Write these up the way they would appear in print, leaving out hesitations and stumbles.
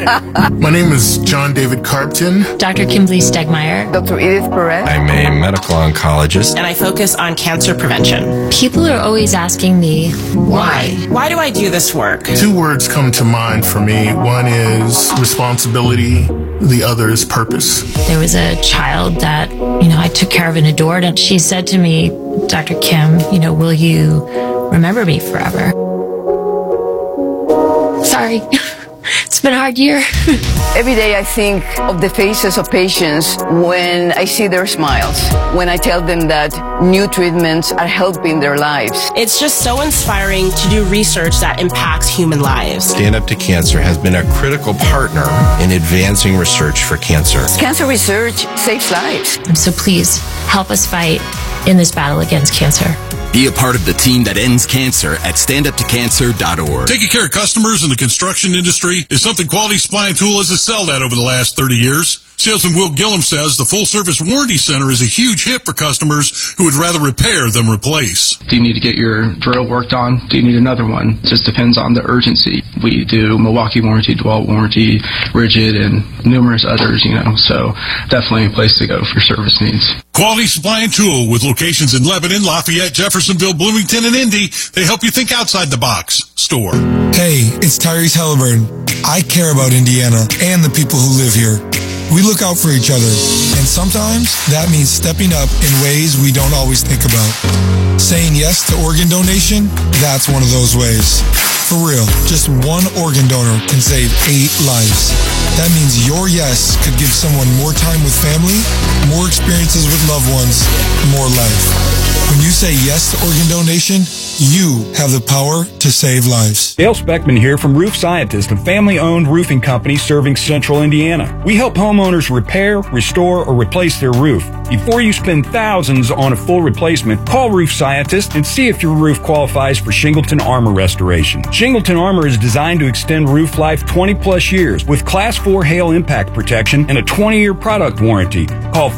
My name is John David Carpton. Dr. Kimberly Stegmeyer. Dr. Edith Perez. I'm a medical oncologist. And I focus on cancer prevention. People are always asking me, why? Why do I do this work? 2 words come to mind for me. One is responsibility. The other is purpose. There was a child that, I took care of and adored, and she said to me, Dr. Kim, will you remember me forever? Sorry. It's been a hard year. Every day I think of the faces of patients when I see their smiles, when I tell them that new treatments are helping their lives. It's just so inspiring to do research that impacts human lives. Stand Up to Cancer has been a critical partner in advancing research for cancer. Cancer research saves lives. So please help us fight in this battle against cancer. Be a part of the team that ends cancer at standuptocancer.org. Taking care of customers in the construction industry is something Quality Supply and Tool has excelled at over the last 30 years. Salesman Will Gillum says the full-service warranty center is a huge hit for customers who would rather repair than replace. Do you need to get your drill worked on? Do you need another one? It just depends on the urgency. We do Milwaukee warranty, DeWalt warranty, Rigid, and numerous others, so definitely a place to go for service needs. Quality Supply and Tool with locations in Lebanon, Lafayette, Jeffersonville, Bloomington, and Indy. They help you think outside the box. Store. Hey, it's Tyrese Halliburton. I care about Indiana and the people who live here. We look out for each other, and sometimes that means stepping up in ways we don't always think about. Saying yes to organ donation, that's one of those ways. For real, just one organ donor can save 8 lives. That means your yes could give someone more time with family, more experiences with loved ones, more life. When you say yes to organ donation, you have the power to save lives. Dale Speckman here from Roof Scientist, a family-owned roofing company serving central Indiana. We help homeowners repair, restore, or replace their roof. Before you spend thousands on a full replacement, call Roof Scientist and see if your roof qualifies for Shingleton Armor restoration. Shingleton Armor is designed to extend roof life 20-plus years with Class 4 hail impact protection and a 20-year product warranty. Call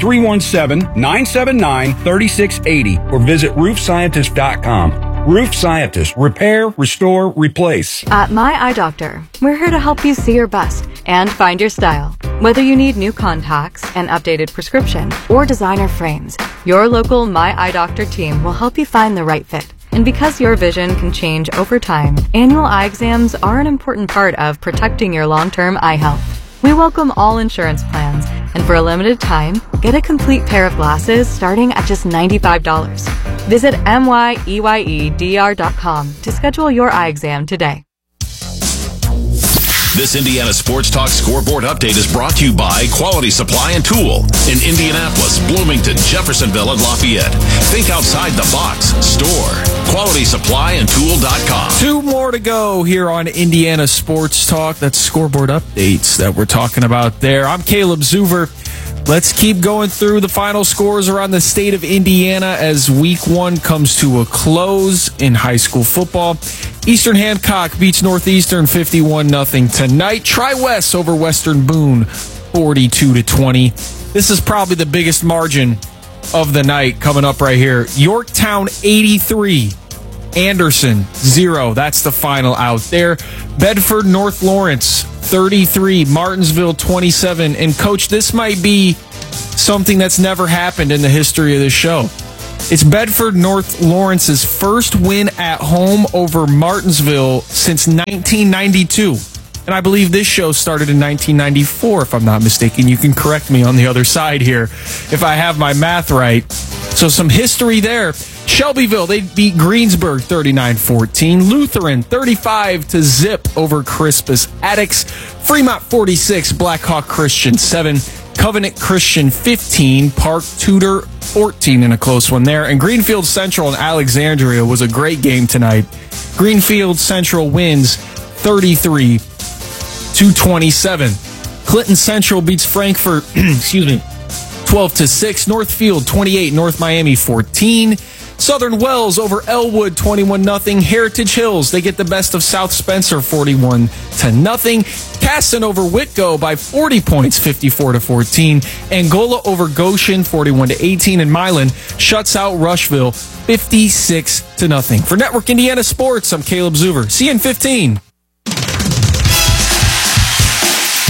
317-979-3680 or visit roofscientist.com. Roof Scientist. Repair, restore, replace. At My Eye Doctor, we're here to help you see your best and find your style. Whether you need new contacts, an updated prescription, or designer frames, your local My Eye Doctor team will help you find the right fit. And because your vision can change over time, annual eye exams are an important part of protecting your long-term eye health. We welcome all insurance plans, and for a limited time, get a complete pair of glasses starting at just $95. Visit myeyedr.com to schedule your eye exam today. This Indiana Sports Talk Scoreboard Update is brought to you by Quality Supply and Tool in Indianapolis, Bloomington, Jeffersonville, and Lafayette. Think outside the box. Store. QualitySupplyandTool.com. 2 more to go here on Indiana Sports Talk. That's Scoreboard Updates that we're talking about there. I'm Caleb Zuver. Let's keep going through the final scores around the state of Indiana as Week 1 comes to a close in high school football. Eastern Hancock beats Northeastern 51-0 tonight. Tri-West over Western Boone 42-20. This is probably the biggest margin of the night coming up right here. Yorktown 83, Anderson 0. That's the final out there. Bedford North Lawrence 33, Martinsville 27. And Coach, this might be something that's never happened in the history of this show. It's Bedford North Lawrence's first win at home over Martinsville since 1992. And I believe this show started in 1994, if I'm not mistaken. You can correct me on the other side here if I have my math right. So some history there. Shelbyville, they beat Greensburg 39-14. Lutheran 35-0 over Crispus Attucks. Fremont 46, Blackhawk Christian 7. Covenant Christian 15, Park Tudor 14 in a close one there. And Greenfield Central and Alexandria was a great game tonight. Greenfield Central wins 33-27. Clinton Central beats Frankfort, 12-6. Northfield 28, North Miami 14. Southern Wells over Elwood 21-0. Heritage Hills, they get the best of South Spencer 41-0. Caston over Whitgo by 40 points, 54-14. Angola over Goshen 41-18. And Milan shuts out Rushville 56-0. For Network Indiana Sports, I'm Caleb Zuver. See you in 15.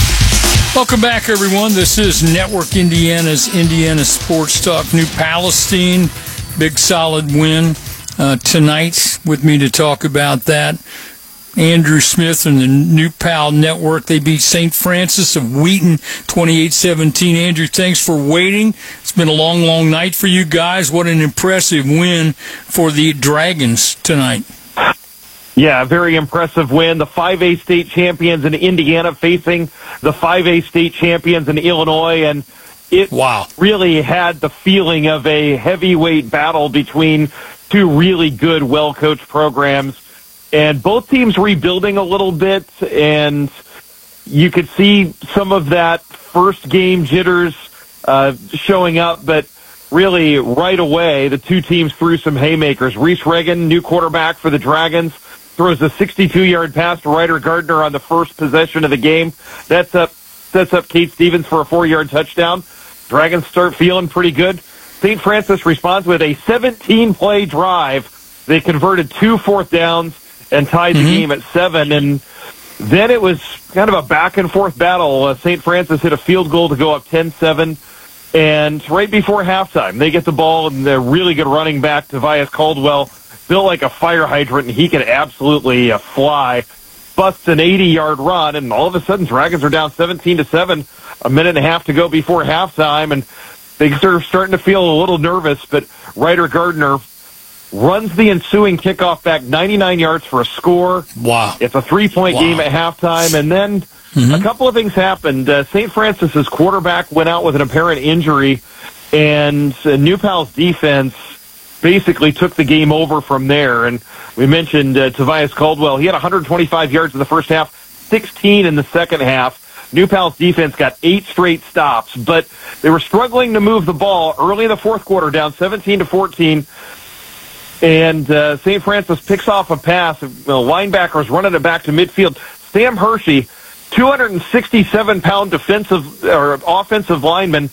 Welcome back, everyone. This is Network Indiana's Indiana Sports Talk. New Palestine, big solid win tonight. With me to talk about that, Andrew Smith and the New Pal Network. They beat St. Francis of Wheaton 28-17. Andrew, thanks for waiting. It's been a long, long night for you guys. What an impressive win for the Dragons tonight. Yeah, very impressive win. The 5A state champions in Indiana facing the 5A state champions in Illinois, and it really had the feeling of a heavyweight battle between two really good, well-coached programs. And both teams rebuilding a little bit, and you could see some of that first game jitters showing up, but really right away the two teams threw some haymakers. Reese Reagan, new quarterback for the Dragons, throws a 62-yard pass to Ryder Gardner on the first possession of the game. Sets up Kate Stevens for a 4-yard touchdown. Dragons start feeling pretty good. St. Francis responds with a 17-play drive. They converted 2 fourth downs and tied the game at 7. And then it was kind of a back-and-forth battle. St. Francis hit a field goal to go up 10-7. And right before halftime, they get the ball, and they're really good running back, Tobias Caldwell, built like a fire hydrant, and he can absolutely fly. Busts an 80-yard run, and all of a sudden, Dragons are down 17-7, a minute and a half to go before halftime, and things are starting to feel a little nervous, but Ryder Gardner runs the ensuing kickoff back 99 yards for a score. Wow. It's a 3-point game at halftime, and then a couple of things happened. St. Francis's quarterback went out with an apparent injury, and New Pal's defense basically took the game over from there. And we mentioned Tobias Caldwell. He had 125 yards in the first half, 16 in the second half. New Pal's defense got 8 straight stops, but they were struggling to move the ball early in the fourth quarter, down 17-14. And St. Francis picks off a pass. The linebackers running it back to midfield. Sam Hershey, 267-pound offensive lineman,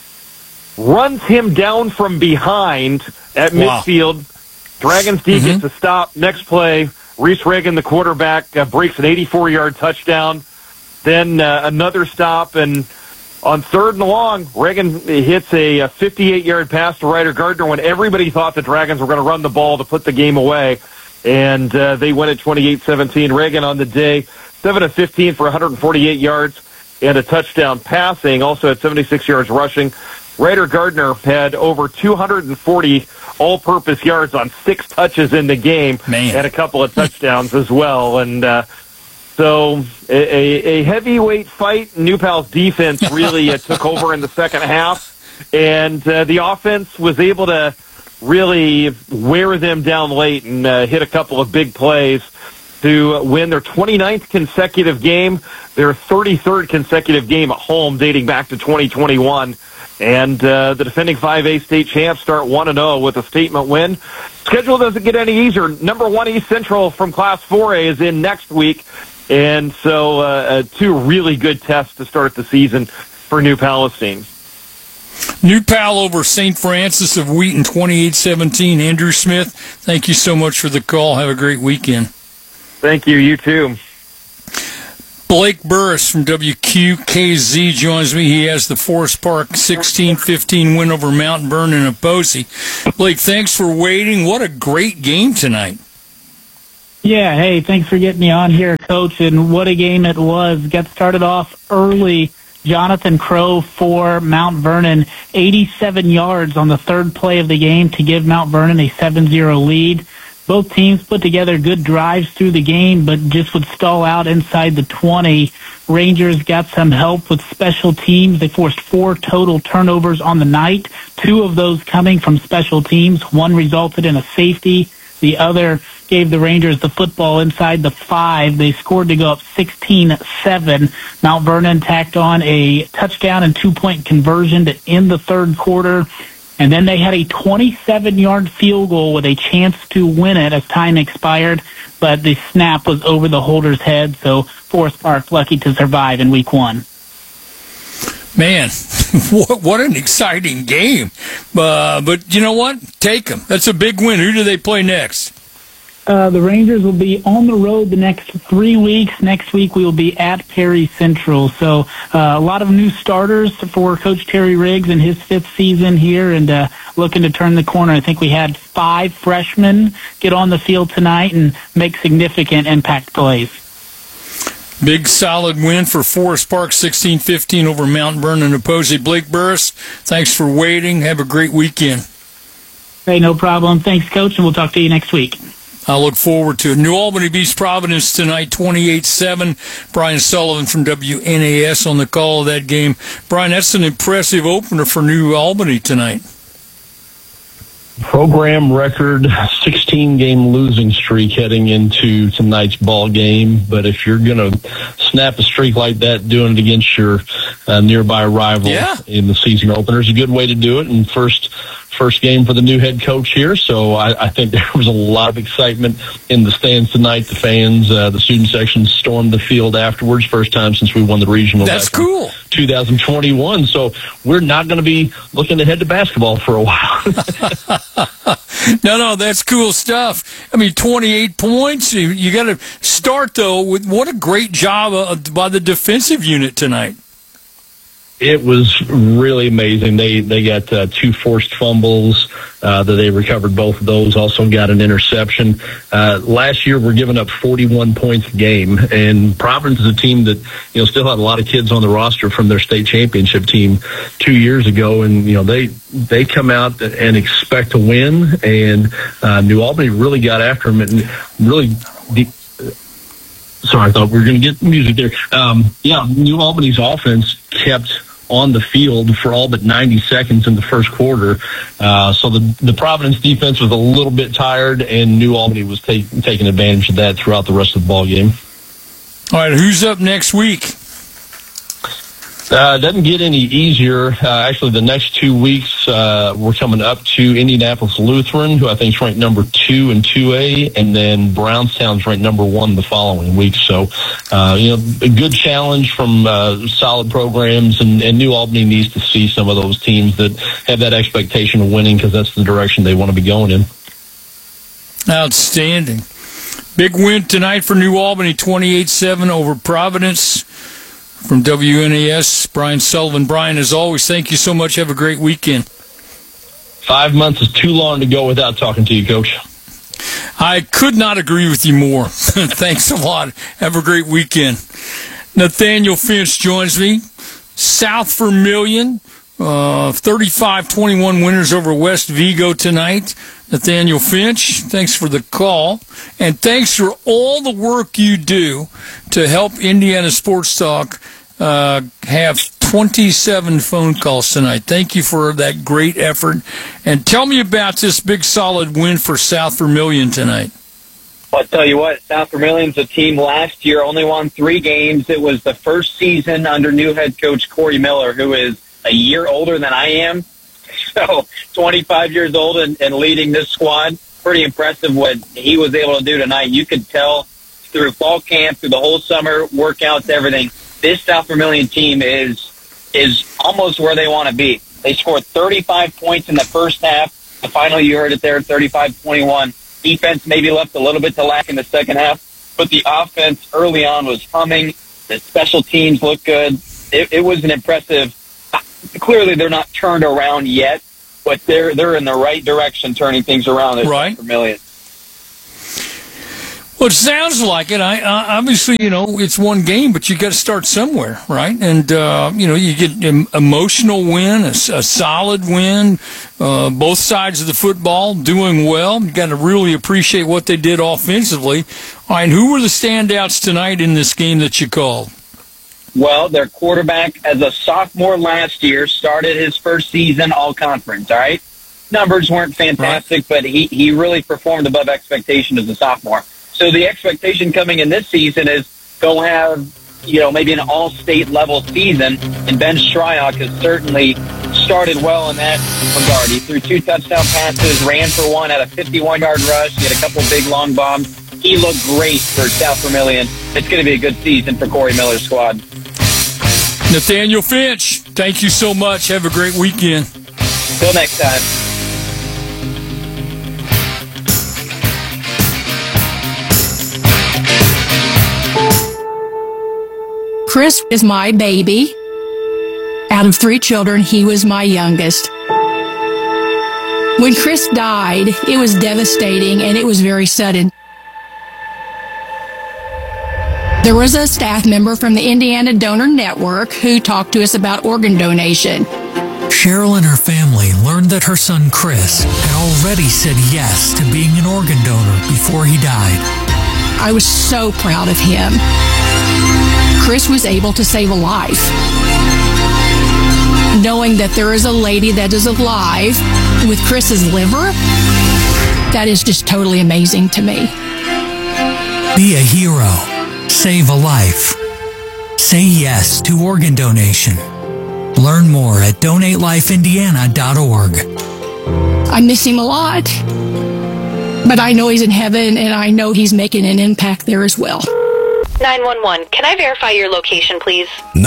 runs him down from behind at midfield. Dragons D gets a stop. Next play, Reese Reagan, the quarterback, breaks an 84-yard touchdown. Then another stop, and on 3rd and long, Reagan hits a 58-yard pass to Ryder Gardner when everybody thought the Dragons were going to run the ball to put the game away. And they win at 28-17. Reagan on the day, 7 of 15 for 148 yards and a touchdown passing, also had 76 yards rushing. Ryder Gardner had over 240 all-purpose yards on 6 touches in the game and a couple of touchdowns as well. And so a heavyweight fight. New Pal's defense really took over in the second half, and the offense was able to really wear them down late and hit a couple of big plays to win their 29th consecutive game, their 33rd consecutive game at home dating back to 2021. And the defending 5A state champs start 1-0 with a statement win. Schedule doesn't get any easier. Number 1 East Central from Class 4A is in next week. And so 2 really good tests to start the season for New Palestine. New Pal over St. Francis of Wheaton 28-17. Andrew Smith, thank you so much for the call. Have a great weekend. Thank you. You too. Blake Burris from WQKZ joins me. He has the Forest Park 16-15 win over Mount Vernon and Posey. Blake, thanks for waiting. What a great game tonight. Yeah, hey, thanks for getting me on here, Coach, and what a game it was. Got started off early. Jonathan Crow for Mount Vernon, 87 yards on the 3rd play of the game to give Mount Vernon a 7-0 lead. Both teams put together good drives through the game, but just would stall out inside the 20. Rangers got some help with special teams. They forced 4 total turnovers on the night, 2 of those coming from special teams. 1 resulted in a safety. The other gave the Rangers the football inside the 5. They scored to go up 16-7. Mount Vernon tacked on a touchdown and 2-point conversion to end the 3rd quarter. And then they had a 27-yard field goal with a chance to win it as time expired, but the snap was over the holder's head, so Forest Park lucky to survive in Week 1. Man, what an exciting game. But you know what? Take them. That's a big win. Who do they play next? The Rangers will be on the road the next 3 weeks. Next week we will be at Perry Central. So a lot of new starters for Coach Terry Riggs in his 5th season here, and looking to turn the corner. I think we had 5 freshmen get on the field tonight and make significant impact plays. Big solid win for Forest Park, 16-15 over Mount Vernon opposing. Blake Burris, thanks for waiting. Have a great weekend. Hey, no problem. Thanks, Coach, and we'll talk to you next week. I look forward to it. New Albany beats Providence tonight, 28-7. Brian Sullivan from WNAS on the call of that game. Brian, that's an impressive opener for New Albany tonight. Program record 16-game losing streak heading into tonight's ball game. But if you're going to snap a streak like that, doing it against your nearby rival in the season opener is a good way to do it. And first game for the new head coach here. So I think there was a lot of excitement in the stands tonight. The fans, the student section stormed the field afterwards. First time since we won the regional. That's cool. 2021. So we're not going to be looking ahead to basketball for a while. No, that's cool stuff. I mean, 28 points. You got to start, though, with what a great job by the defensive unit tonight. It was really amazing. They got 2 forced fumbles that they recovered both of those. Also got an interception. Last year, we're giving up 41 points a game, and Providence is a team that still had a lot of kids on the roster from their state championship team 2 years ago, and they come out and expect to win. And New Albany really got after them and really. Sorry, I thought we were going to get music there. New Albany's offense kept on the field for all but 90 seconds in the first quarter. So the Providence defense was a little bit tired, and New Albany was taking advantage of that throughout the rest of the ball game. All right, who's up next week? Doesn't get any easier. Actually, the next 2 weeks, we're coming up to Indianapolis Lutheran, who I think is ranked number 2 in 2A, and then Brownstown's ranked number 1 the following week. So, a good challenge from solid programs, and New Albany needs to see some of those teams that have that expectation of winning, because that's the direction they want to be going in. Outstanding. Big win tonight for New Albany, 28-7 over Providence. From WNAS, Brian Sullivan. Brian, as always, thank you so much. Have a great weekend. 5 months is too long to go without talking to you, Coach. I could not agree with you more. Thanks a lot. Have a great weekend. Nathaniel Finch joins me. South Vermilion, 35-21 winners over West Vigo tonight. Nathaniel Finch, thanks for the call. And thanks for all the work you do to help Indiana Sports Talk have 27 phone calls tonight. Thank you for that great effort. And tell me about this big, solid win for South Vermilion tonight. Well, I'll tell you what, South Vermilion's a team last year, only won 3 games. It was the first season under new head coach Corey Miller, who is a year older than I am. So 25 years old and leading this squad. Pretty impressive what he was able to do tonight. You could tell through fall camp, through the whole summer, workouts, everything. This South Vermilion team is almost where they want to be. They scored 35 points in the first half. The final, you heard it there, 35-21. Defense maybe left a little bit to lack in the second half, but the offense early on was humming. The special teams looked good. It was an impressive. Clearly, they're not turned around yet, but they're in the right direction, turning things around at South Vermilion. Well, it sounds like it. I obviously, it's one game, but you got to start somewhere, right? And you get an emotional win, a solid win. Both sides of the football doing well. You got to really appreciate what they did offensively. All right, who were the standouts tonight in this game that you called? Well, their quarterback, as a sophomore last year, started his first season all-conference, all right? Numbers weren't fantastic, but he really performed above expectation as a sophomore. So the expectation coming in this season is go have, maybe an all-state level season, and Ben Shryock has certainly started well in that regard. He threw 2 touchdown passes, ran for 1, had a 51-yard rush, he had a couple big long bombs. He looked great for South Vermilion. It's going to be a good season for Corey Miller's squad. Nathaniel Finch, thank you so much. Have a great weekend. Till next time. Chris is my baby. Out of 3 children, he was my youngest. When Chris died, it was devastating and it was very sudden. There was a staff member from the Indiana Donor Network who talked to us about organ donation. Cheryl and her family learned that her son Chris had already said yes to being an organ donor before he died. I was so proud of him. Chris was able to save a life. Knowing that there is a lady that is alive with Chris's liver, that is just totally amazing to me. Be a hero. Save a life. Say yes to organ donation. Learn more at donatelifeindiana.org. I miss him a lot, but I know he's in heaven and I know he's making an impact there as well. 911, can I verify your location, please?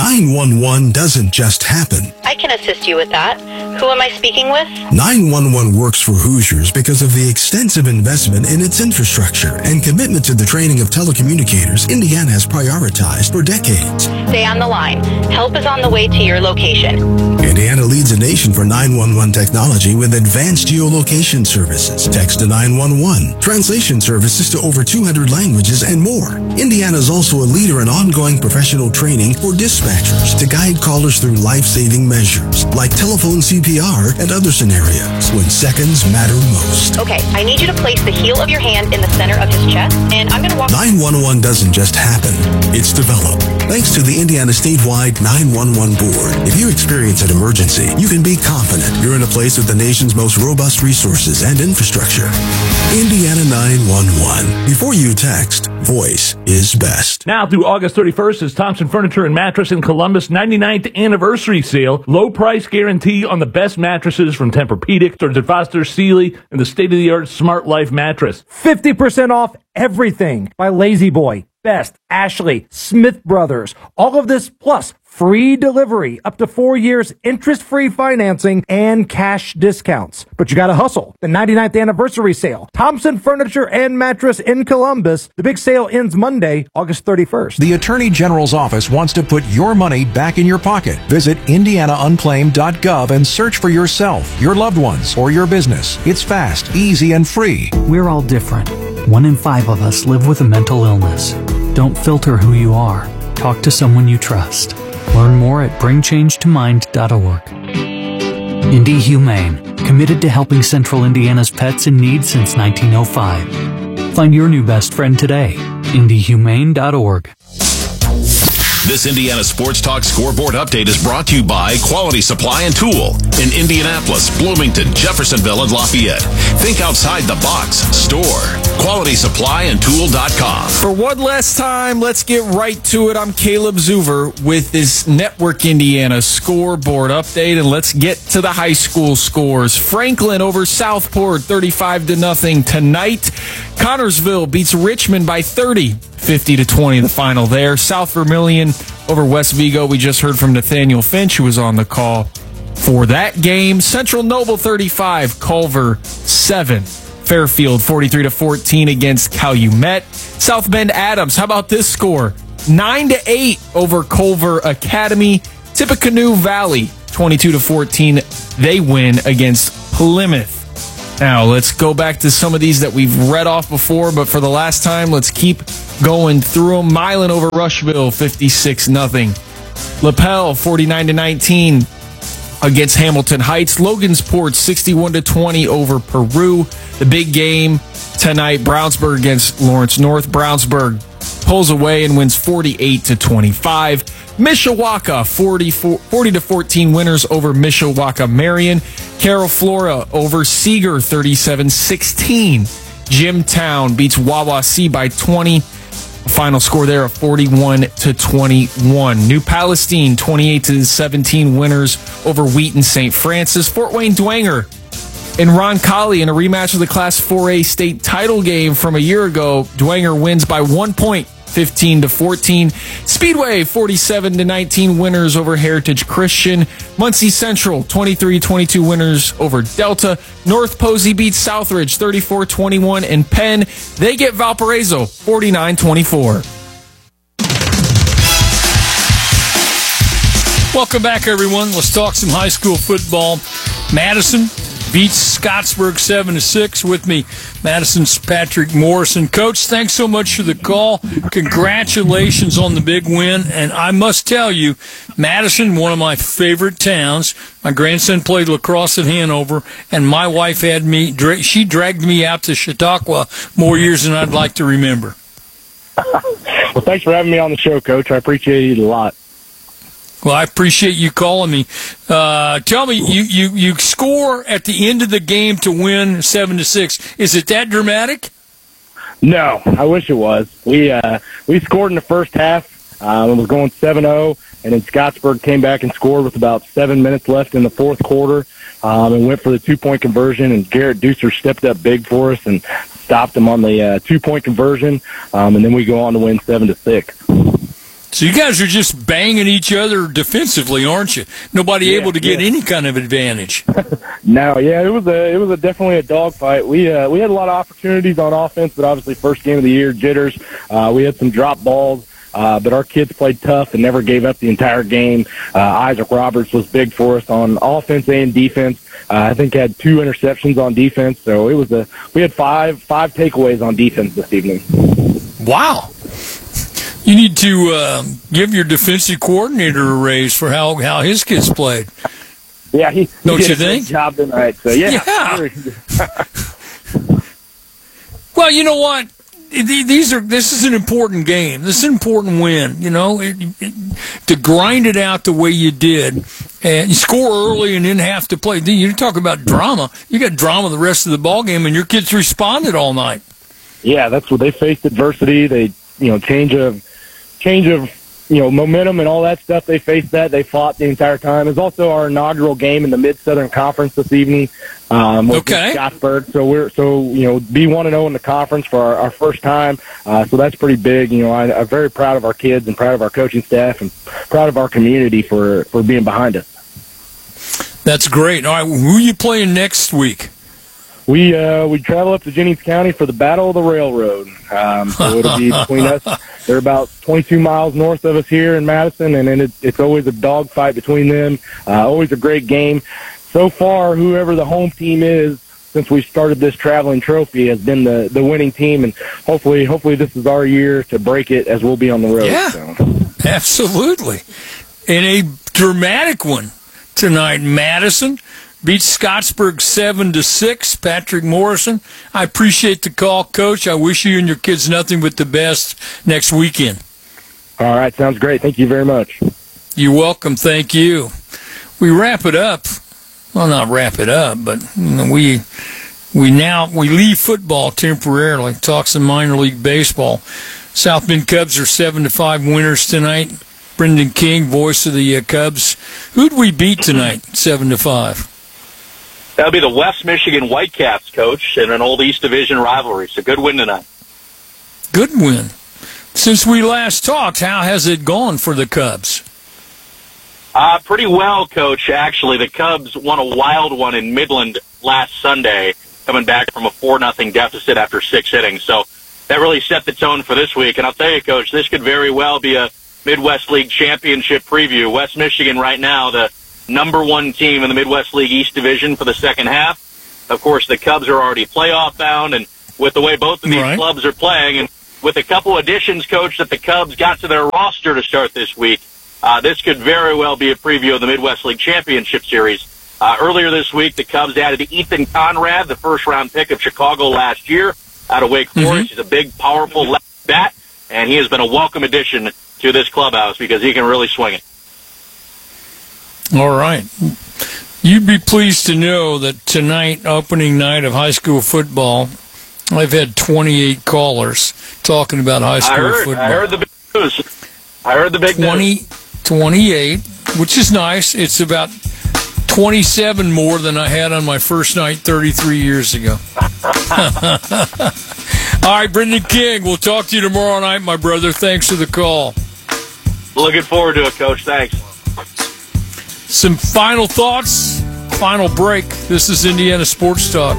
911 doesn't just happen. I can assist you with that. Who am I speaking with? 911 works for Hoosiers because of the extensive investment in its infrastructure and commitment to the training of telecommunicators Indiana has prioritized for decades. Stay on the line. Help is on the way to your location. Indiana leads the nation for 911 technology with advanced geolocation services, text to 911, translation services to over 200 languages, and more. Indiana is also a leader in ongoing professional training for dispatchers to guide callers through life-saving measures like telephone CPR and other scenarios when seconds matter most. Okay, I need you to place the heel of your hand in the center of his chest, and I'm going to walk... 911 doesn't just happen. It's developed. Thanks to the Indiana statewide 911 board. If you experience an emergency, you can be confident you're in a place with the nation's most robust resources and infrastructure. Indiana 911. Before you text, voice is best. Now through August 31st is Thompson Furniture and Mattress in Columbus 99th anniversary sale. Low price guarantee on the best mattresses from Tempur-Pedic, Stearns & Foster, Sealy, and the state-of-the-art Smart Life mattress. 50% off everything by Lazy Boy, Best, Ashley, Smith Brothers. All of this plus free delivery, up to 4 years, interest-free financing, and cash discounts. But you gotta hustle. The 99th anniversary sale. Thompson Furniture and Mattress in Columbus. The big sale ends Monday, August 31st. The Attorney General's office wants to put your money back in your pocket. Visit indianaunclaimed.gov and search for yourself, your loved ones, or your business. It's fast, easy, and free. We're all different. 1 in 5 of us live with a mental illness. Don't filter who you are. Talk to someone you trust. Learn more at bringchangetomind.org. Indy Humane, committed to helping Central Indiana's pets in need since 1905. Find your new best friend today. indyhumane.org. This Indiana Sports Talk Scoreboard Update is brought to you by Quality Supply and Tool in Indianapolis, Bloomington, Jeffersonville, and Lafayette. Think outside the box. Store. QualitySupplyandTool.com. For one last time, let's get right to it. I'm Caleb Zuver with this Network Indiana Scoreboard Update, and let's get to the high school scores. Franklin over Southport, 35-0 tonight. Connorsville beats Richmond by 30, 50-20 the final there. South Vermilion over West Vigo. We just heard from Nathaniel Finch, who was on the call for that game. Central Noble 35, Culver 7. Fairfield 43-14 against Calumet. South Bend Adams, how about this score? 9-8 over Culver Academy. Tippecanoe Valley 22-14. They win against Plymouth. Now, let's go back to some of these that we've read off before, but for the last time, let's keep going through them. Milan over Rushville, 56-0. LaPel, 49-19 against Hamilton Heights. Logansport, 61-20 over Peru. The big game tonight, Brownsburg against Lawrence North. Brownsburg pulls away and wins 48-25. Mishawaka, 40-14 winners over Mishawaka Marion. Carol Flora over Seeger, 37-16. Jimtown beats Wawasee by 20. Final score there of 41-21. New Palestine, 28-17 winners over Wheaton St. Francis. Fort Wayne Dwenger and Roncalli in a rematch of the Class 4A state title game from a year ago. Dwenger wins by 1 point, 15-14. Speedway, 47-19 winners over Heritage Christian. Muncie Central, 23-22 winners over Delta. North Posey beats Southridge, 34-21. And Penn, they get Valparaiso, 49-24. Welcome back, everyone. Let's talk some high school football. Madison beats Scottsburg 7-6. With me, Madison's Patrick Morrison. Coach, thanks so much for the call. Congratulations on the big win. And I must tell you, Madison, one of my favorite towns. My grandson played lacrosse at Hanover, and my wife had me. She dragged me out to Chautauqua more years than I'd like to remember. Well, thanks for having me on the show, Coach. I appreciate it a lot. Well, I appreciate you calling me. Tell me, you score at the end of the game to win 7-6. Is it that dramatic? No, I wish it was. We scored in the first half. It was going 7-0, and then Scottsburg came back and scored with about 7 minutes left in the fourth quarter, and went for the 2-point conversion. And Garrett Deucer stepped up big for us and stopped him on the 2-point conversion, and then we go on to win 7-6. So you guys are just banging each other defensively, aren't you? Nobody able to get any kind of advantage. No, yeah, it was definitely a dogfight. We had a lot of opportunities on offense, but obviously first game of the year, jitters. We had some drop balls, but our kids played tough and never gave up the entire game. Isaac Roberts was big for us on offense and defense. I think had 2 interceptions on defense, so we had five takeaways on defense this evening. Wow. You need to give your defensive coordinator a raise for how his kids played. Yeah, he don't did you a think? Good job tonight. So yeah. Well, you know what? This is an important game. This is an important win. You know, to grind it out the way you did, and you score early and didn't have to play. You talk about drama. You got drama the rest of the ball game, and your kids responded all night. Yeah, that's what they faced adversity. They, change of momentum and all that stuff. They faced that. They fought the entire time. It's also our inaugural game in the Mid-Southern Conference this evening. With Scottsburg. So be 1-0 in the conference for our first time. So that's pretty big. I'm very proud of our kids and proud of our coaching staff and proud of our community for being behind us. That's great. All right, who are you playing next week? We travel up to Jennings County for the Battle of the Railroad. So it'll be between us. They're about 22 miles north of us here in Madison, and then it's always a dogfight between them. Always a great game. So far, whoever the home team is, since we started this traveling trophy, has been the winning team, and hopefully this is our year to break it as we'll be on the road. Yeah, so. Absolutely. And a dramatic one tonight. Madison beats Scottsburg 7-6. Patrick Morrison, I appreciate the call, Coach. I wish you and your kids nothing but the best next weekend. All right, sounds great. Thank you very much. You're welcome. Thank you. We wrap it up. Well, not wrap it up, but we leave football temporarily. Talk some minor league baseball. South Bend Cubs are 7-5 winners tonight. Brendan King, voice of the Cubs. Who'd we beat tonight? 7-5. That'll be the West Michigan Whitecaps, Coach, in an old East Division rivalry. It's a good win tonight. Good win. Since we last talked, how has it gone for the Cubs? Pretty well, Coach, actually. The Cubs won a wild one in Midland last Sunday, coming back from a 4-0 deficit after 6 innings. So that really set the tone for this week. And I'll tell you, Coach, this could very well be a Midwest League championship preview. West Michigan right now, the number 1 team in the Midwest League East Division for the second half. Of course, the Cubs are already playoff bound, and with the way both of these clubs are playing, and with a couple additions, Coach, that the Cubs got to their roster to start this week, this could very well be a preview of the Midwest League Championship Series. Earlier this week, the Cubs added Ethan Conrad, the first-round pick of Chicago last year, out of Wake Forest. He's a big, powerful left bat, and he has been a welcome addition to this clubhouse because he can really swing it. All right. You'd be pleased to know that tonight, opening night of high school football, I've had 28 callers talking about high school football. I heard the big news. I heard the big news. 28, which is nice. It's about 27 more than I had on my first night 33 years ago. All right, Brendan King, we'll talk to you tomorrow night, my brother. Thanks for the call. Looking forward to it, Coach. Thanks. Some final thoughts, final break. This is Indiana Sports Talk.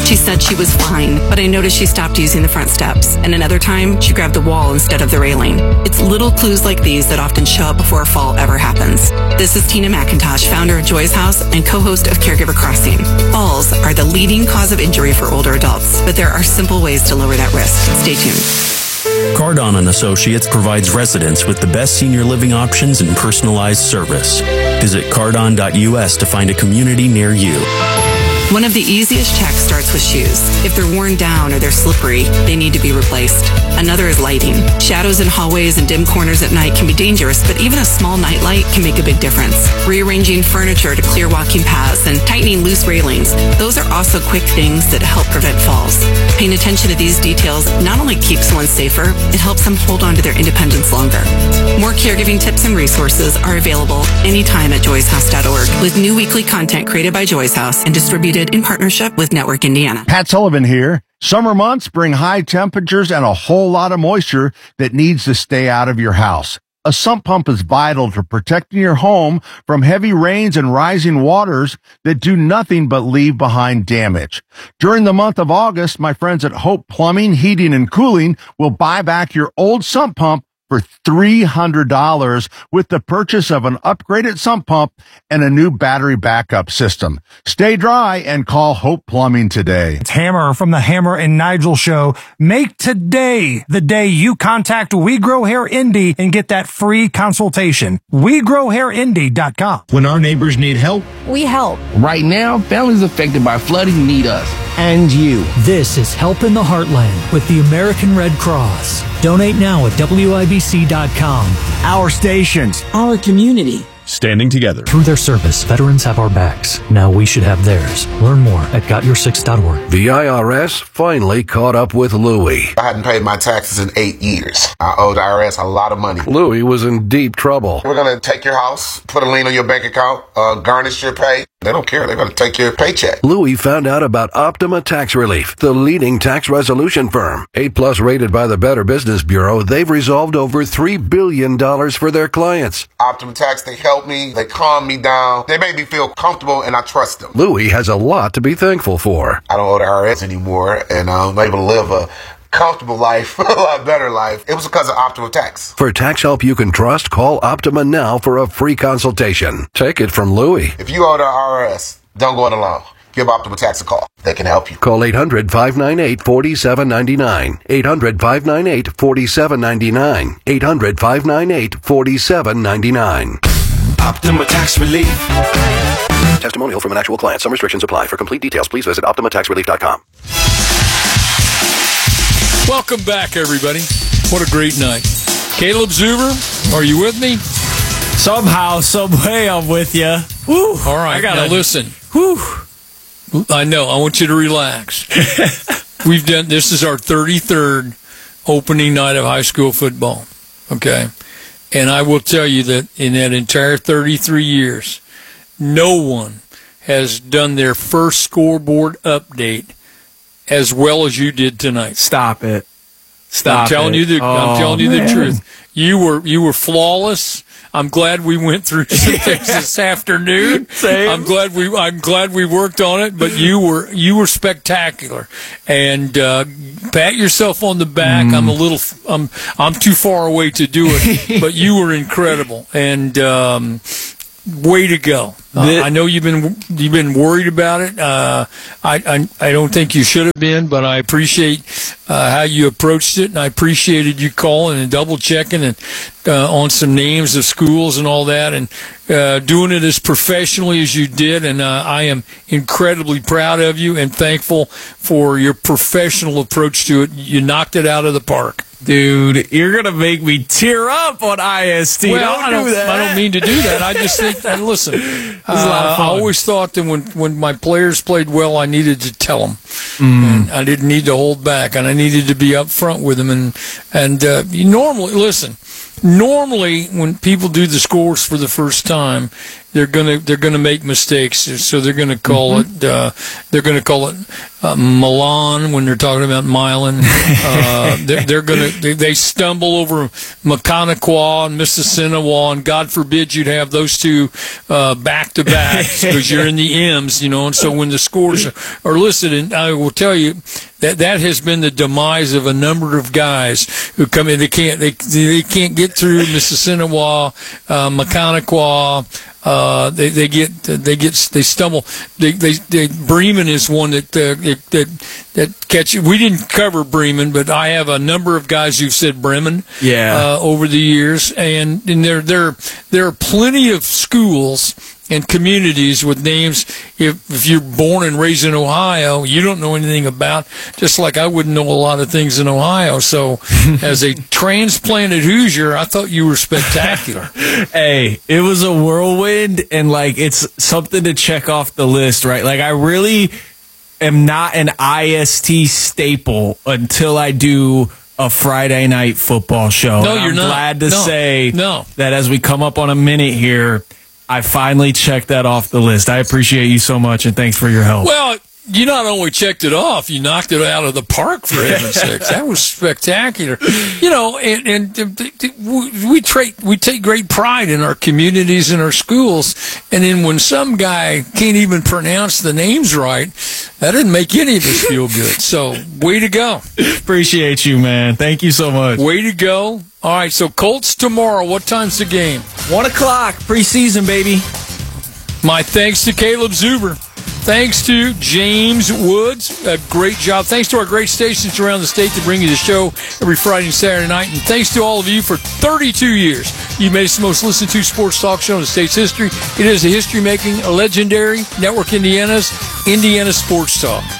She said she was fine, but I noticed she stopped using the front steps. And another time, she grabbed the wall instead of the railing. It's little clues like these that often show up before a fall ever happens. This is Tina McIntosh, founder of Joy's House and co-host of Caregiver Crossing. Falls are the leading cause of injury for older adults, but there are simple ways to lower that risk. Stay tuned. Cardon & Associates provides residents with the best senior living options and personalized service. Visit cardon.us to find a community near you. One of the easiest checks starts with shoes. If they're worn down or they're slippery, they need to be replaced. Another is lighting. Shadows in hallways and dim corners at night can be dangerous, but even a small nightlight can make a big difference. Rearranging furniture to clear walking paths and tightening loose railings, those are also quick things that help prevent falls. Paying attention to these details not only keeps one safer, it helps them hold on to their independence longer. More caregiving tips and resources are available anytime at joyshouse.org, with new weekly content created by Joy's House and distributed in partnership with Network Indiana. Pat Sullivan here. Summer months bring high temperatures and a whole lot of moisture that needs to stay out of your house. A sump pump is vital to protecting your home from heavy rains and rising waters that do nothing but leave behind damage. During the month of August, my friends at Hope Plumbing, Heating, and Cooling will buy back your old sump pump for $300 with the purchase of an upgraded sump pump and a new battery backup system. Stay dry and call Hope Plumbing today. It's Hammer from the Hammer and Nigel Show. Make today the day you contact We Grow Hair Indy and get that free consultation. WeGrowHairIndy.com. When our neighbors need help, we help. Right now, families affected by flooding need us and you. This is Help in the Heartland with the American Red Cross. Donate now at WIBC.com. Our stations, our community. Standing together. Through their service, veterans have our backs. Now we should have theirs. Learn more at GotYour6.org. The IRS finally caught up with Louie. I hadn't paid my taxes in 8 years. I owed the IRS a lot of money. Louie was in deep trouble. We're going to take your house, put a lien on your bank account, garnish your pay. They don't care. They're going to take your paycheck. Louie found out about Optima Tax Relief, the leading tax resolution firm. 8+ rated by the Better Business Bureau, they've resolved over $3 billion for their clients. Optima Tax, they help me. They calm me down. They make me feel comfortable, and I trust them. Louie has a lot to be thankful for. I don't owe the IRS anymore, and I'm able to live a comfortable life, a lot better life. It was because of Optima Tax. For tax help you can trust, call Optima now for a free consultation. Take it from Louie. If you owe the IRS, don't go it alone. Give Optima Tax a call. They can help you. Call 800-598-4799. 800-598-4799. 800-598-4799. Optima Tax Relief. Testimonial from an actual client. Some restrictions apply. For complete details, please visit OptimaTaxRelief.com. Welcome back, everybody. What a great night. Caleb Zuber, are you with me? Somehow, some way, I'm with you. Woo. All right, now listen. Woo. I know. I want you to relax. This is our 33rd opening night of high school football. Okay? And I will tell you that in that entire 33 years, no one has done their first scoreboard update as well as you did tonight. Stop it. I'm telling you the truth. You were flawless. I'm glad we went through some things this afternoon. Same. I'm glad we worked on it, but you were spectacular. And pat yourself on the back. I'm too far away to do it, but you were incredible. And way to go. I know you've been worried about it. I don't think you should have been, but I appreciate how you approached it, and I appreciated you calling and double checking and on some names of schools and all that, and doing it as professionally as you did. And I am incredibly proud of you and thankful for your professional approach to it. You knocked it out of the park. Dude, you're going to make me tear up on IST. Well, don't do that. I don't mean to do that. I just think, and listen, I always thought that when my players played well, I needed to tell them. And I didn't need to hold back, and I needed to be up front with them. And you normally when people do the scores for the first time, they're gonna make mistakes. So they're gonna call it Milan when they're talking about Milan. They stumble over Mechaniqua and Mississinawa, and God forbid you'd have those two back to back because you're in the M's, and so when the scores are listed, and I will tell you that has been the demise of a number of guys who come in. They can't get through Mississinawa, Mechaniqua. They stumble. Bremen is one that catches. We didn't cover Bremen, but I have a number of guys who've said Bremen over the years, and there are plenty of schools and communities with names. If you're born and raised in Ohio, you don't know anything about, just like I wouldn't know a lot of things in Ohio. So as a transplanted Hoosier, I thought you were spectacular. Hey, it was a whirlwind, and it's something to check off the list, right? I really am not an IST staple until I do a Friday night football show. No, you're not. I'm glad to say that as we come up on a minute here, I finally checked that off the list. I appreciate you so much, and thanks for your help. Well, you not only checked it off, you knocked it out of the park, for heaven's sakes. That was spectacular. And we take great pride in our communities and our schools. And then when some guy can't even pronounce the names right, that didn't make any of us feel good. So, way to go. Appreciate you, man. Thank you so much. Way to go. All right, so Colts tomorrow. What time's the game? 1 o'clock, preseason, baby. My thanks to Caleb Zuber. Thanks to James Woods. A great job. Thanks to our great stations around the state that bring you the show every Friday and Saturday night. And thanks to all of you for 32 years. You made us the most listened to sports talk show in the state's history. It is a history-making, a legendary Network Indiana's Indiana Sports Talk.